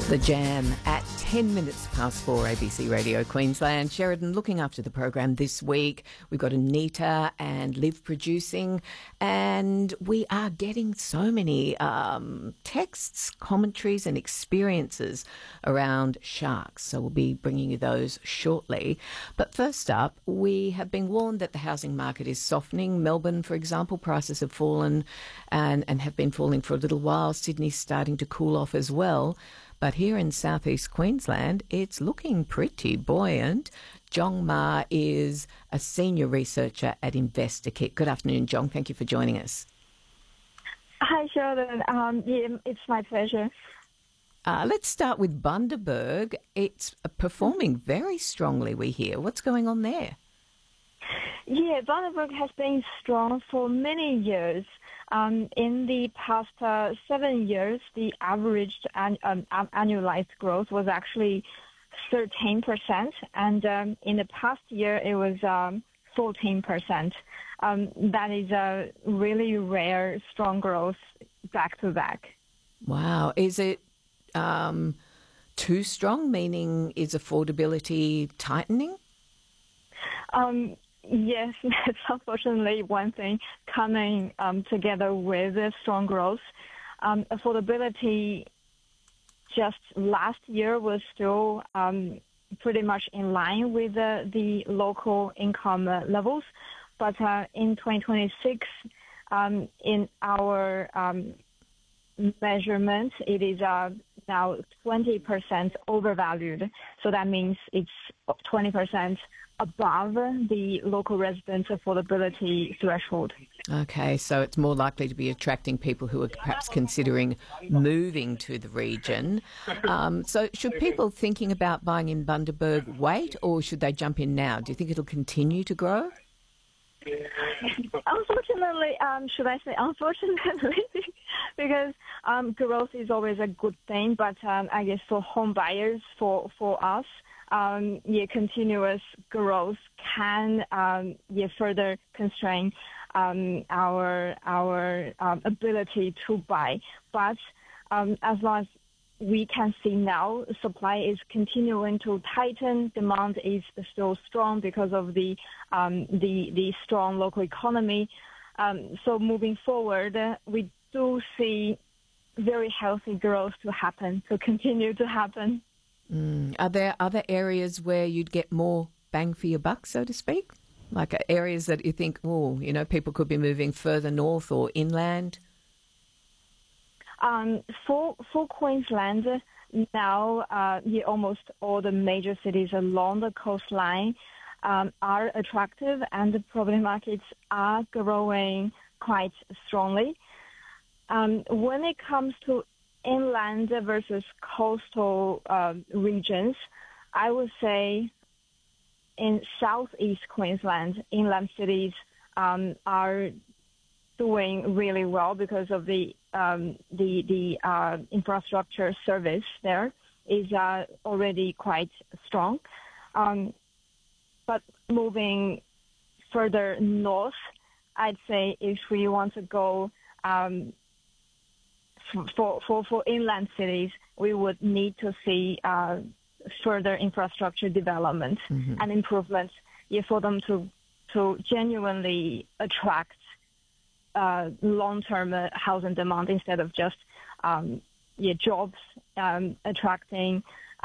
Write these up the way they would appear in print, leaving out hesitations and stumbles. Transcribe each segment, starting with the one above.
The Jam at 10 minutes past 4, ABC Radio Queensland. Sheridan looking after the program this week. We've got Anita and Liv producing, and we are getting so many texts, commentaries and experiences around sharks. So we'll be bringing you those shortly. But first up, we have been warned that the housing market is softening. Melbourne, for example, prices have fallen and have been falling for a little while. Sydney's starting to cool off as well. But here in southeast Queensland, it's looking pretty buoyant. Jong Ma is a senior researcher at InvestorKit. Good afternoon, Jong. Thank you for joining us. Hi, Sheldon. It's my pleasure. Let's start with Bundaberg. It's performing very strongly, we hear. What's going on there? Yeah, Bundaberg has been strong for many years. In the past 7 years, the average annualized growth was actually 13%, and in the past year it was 14%. That is a really rare, strong growth back to back. Wow. Is it too strong, meaning is affordability tightening? Yes, that's unfortunately one thing coming together with strong growth. Affordability just last year was still pretty much in line with the local income levels. But in 2026, in our measurement, it is now 20% overvalued. So that means it's 20% above the local residents' affordability threshold. Okay, so it's more likely to be attracting people who are perhaps considering moving to the region. So should people thinking about buying in Bundaberg wait, or should they jump in now? Do you think it'll continue to grow? Unfortunately, should I say unfortunately, because growth is always a good thing, but I guess for home buyers, for us, continuous growth can further constrain our ability to buy. But as long as we can see now, supply is continuing to tighten. Demand is still strong because of the strong local economy. So moving forward, we do see very healthy growth to continue to happen. Are there other areas where you'd get more bang for your buck, so to speak? Like areas that you think, people could be moving further north or inland? For Queensland, now almost all the major cities along the coastline are attractive, and the property markets are growing quite strongly. When it comes to inland versus coastal regions, I would say in southeast Queensland, inland cities are doing really well because of the infrastructure service there is already quite strong. But moving further north, I'd say if we want to go for inland cities, we would need to see further infrastructure development and improvements for them to genuinely attract long-term housing demand instead of just jobs attracting,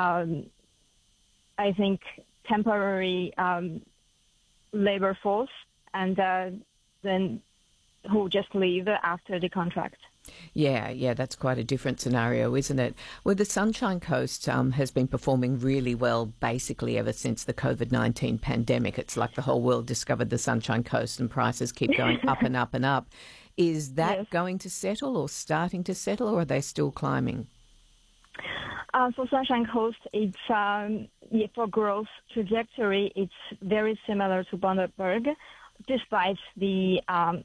I think, temporary labor force and then who just leave after the contract. Yeah, that's quite a different scenario, isn't it? Well, the Sunshine Coast has been performing really well basically ever since the COVID-19 pandemic. It's like the whole world discovered the Sunshine Coast and prices keep going up and up and up. Is that going to settle or starting to settle, or are they still climbing? For Sunshine Coast, it's for growth trajectory, it's very similar to Bundaberg, despite the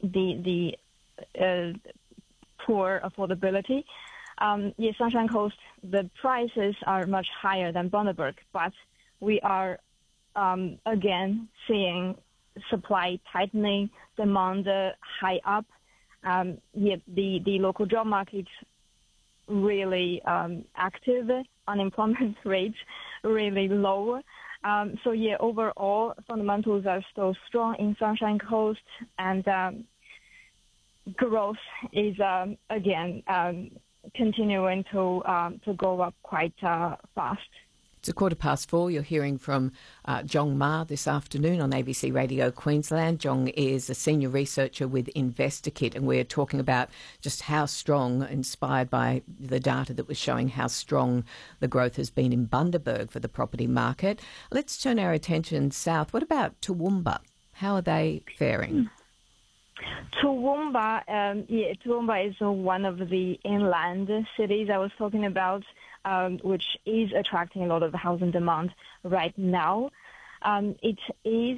poor affordability. Sunshine Coast, the prices are much higher than Bundaberg, but we are again seeing supply tightening, demand high up. The local job market really active, unemployment rate really low. Overall fundamentals are still strong in Sunshine Coast, and growth is again continuing to go up quite fast. It's 4:15. You're hearing from Jong Ma this afternoon on ABC Radio Queensland. Jong is a senior researcher with InvestorKit, and we're talking about just how strong, inspired by the data that was showing how strong the growth has been in Bundaberg for the property market. Let's turn our attention south. What about Toowoomba? How are they faring? Toowoomba, Toowoomba is one of the inland cities I was talking about, which is attracting a lot of housing demand right now. It is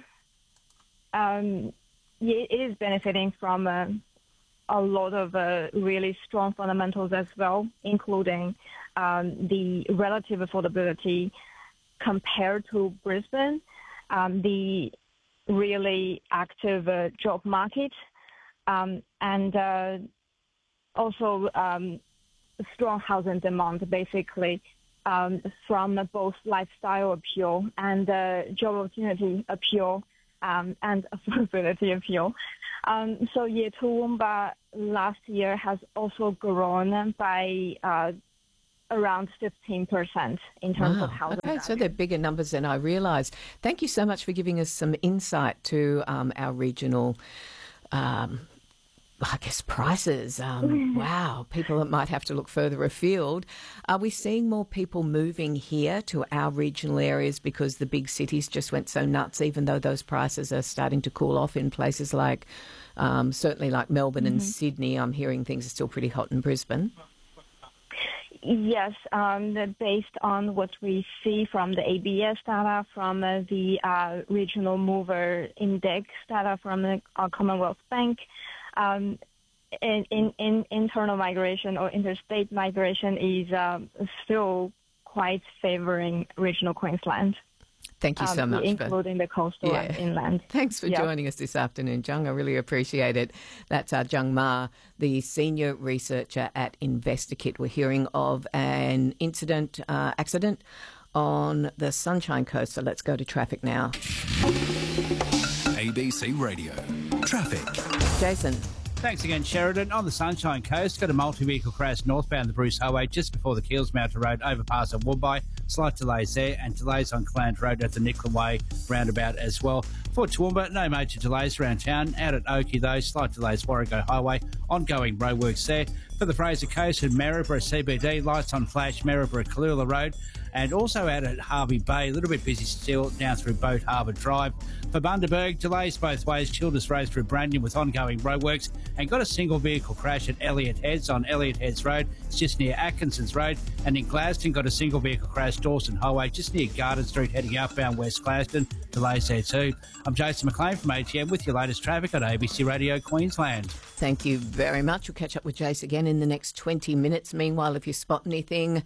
benefiting from a lot of really strong fundamentals as well, including the relative affordability compared to Brisbane, the really active job market, and also strong housing demand, basically, from both lifestyle appeal and job opportunity appeal and affordability appeal. Toowoomba last year has also grown by around 15% in terms of housing. Okay, so they're bigger numbers than I realised. Thank you so much for giving us some insight to our regional prices. Wow, people might have to look further afield. Are we seeing more people moving here to our regional areas because the big cities just went so nuts, even though those prices are starting to cool off in places like, certainly like Melbourne and Sydney? I'm hearing things are still pretty hot in Brisbane. Yes, based on what we see from the ABS data, from the regional mover index data from the Commonwealth Bank, internal migration or interstate migration is still quite favouring regional Queensland. Thank you so much. Including the coastal and inland. Thanks for joining us this afternoon, Jung. I really appreciate it. That's Jung Ma, the senior researcher at InvestorKit. We're hearing of an accident on the Sunshine Coast. So let's go to traffic now. ABC Radio. Traffic. Jason. Thanks again, Sheridan. On the Sunshine Coast, got a multi-vehicle crash northbound the Bruce Highway just before the Keels Mountain Road overpass at Woodbye. Slight delays there, and delays on Clant Road at the Nicklin Way roundabout as well. For Toowoomba, no major delays around town. Out at Oakey, though, slight delays Warrego Highway. Ongoing roadworks there. For the Fraser Coast and Maryborough CBD, lights on flash, Maryborough Kalula Road. And also out at Harvey Bay, a little bit busy still down through Boat Harbour Drive. For Bundaberg, delays both ways, Childers Road through Brandon with ongoing roadworks, and got a single vehicle crash at Elliott Heads on Elliott Heads Road. It's just near Atkinson's Road. And in Gladstone, got a single vehicle crash Dawson Highway just near Garden Street heading outbound West Gladstone. Delays there too. I'm Jason McLean from ATM with your latest traffic on ABC Radio Queensland. Thank you very much. We'll catch up with Jace again in the next 20 minutes. Meanwhile, if you spot anything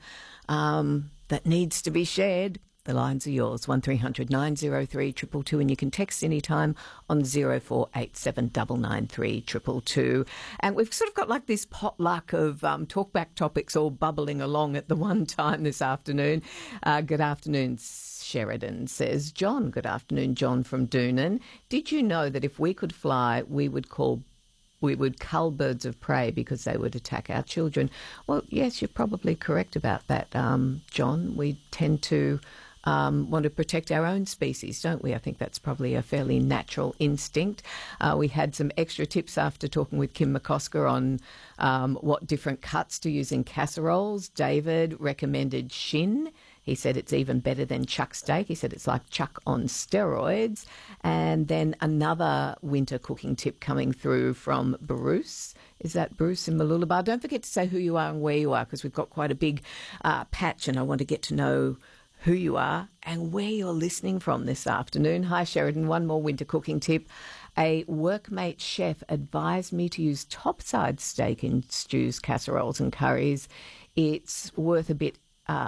that needs to be shared, the lines are yours, 1300 903 222, and you can text anytime on 0487 993 222. And we've sort of got like this potluck of talkback topics all bubbling along at the one time this afternoon. Good afternoon, Sheridan, says John. Good afternoon, John from Doonan. Did you know that if we could fly, we would cull birds of prey because they would attack our children? Well, yes, you're probably correct about that, John. We tend to want to protect our own species, don't we? I think that's probably a fairly natural instinct. We had some extra tips after talking with Kim McCosker on what different cuts to use in casseroles. David recommended shin. He said it's even better than chuck steak. He said it's like chuck on steroids. And then another winter cooking tip coming through from Bruce. Is that Bruce in Mooloolaba? Don't forget to say who you are and where you are, because we've got quite a big patch and I want to get to know who you are and where you're listening from this afternoon. Hi, Sheridan. One more winter cooking tip. A workmate chef advised me to use topside steak in stews, casseroles and curries. It's worth the bit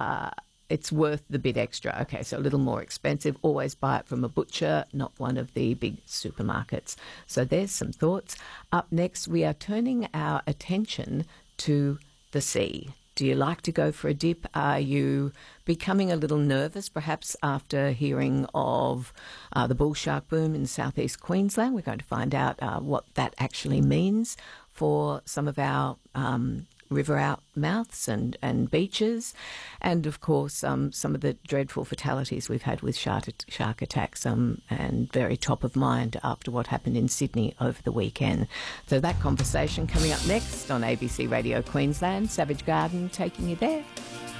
extra. Okay, so a little more expensive. Always buy it from a butcher, not one of the big supermarkets. So there's some thoughts. Up next, we are turning our attention to the sea? Do you like to go for a dip? Are you becoming a little nervous, perhaps after hearing of the bull shark boom in southeast Queensland? We're going to find out what that actually means for some of our river outmouths and beaches, and of course some of the dreadful fatalities we've had with shark attacks, and very top of mind after what happened in Sydney over the weekend. So that conversation coming up next on ABC Radio Queensland. Savage Garden taking you there.